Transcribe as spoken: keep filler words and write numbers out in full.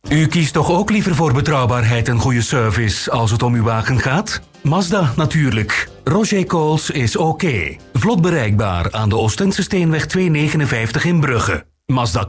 U kiest toch ook liever voor betrouwbaarheid en goede service als het om uw wagen gaat? Mazda natuurlijk. Roger Coles is oké. Vlot bereikbaar aan de Oostense Steenweg tweehonderdnegenenvijftig in Brugge. Mazda